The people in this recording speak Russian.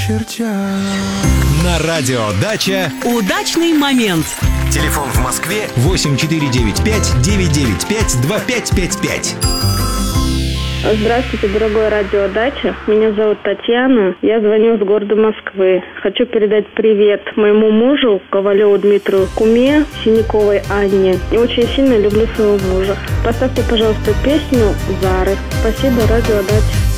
очертя. На радио «Дача» удачный момент. Телефон в Москве 8495-995-2555. Здравствуйте, дорогой радио «Дача». Меня зовут Татьяна. Я звоню с города Москвы. Хочу передать привет моему мужу, Ковалеву Дмитрию, куме Синяковой Анне. И очень сильно люблю своего мужа. Поставьте, пожалуйста, песню Зары. Спасибо, радио «Дача».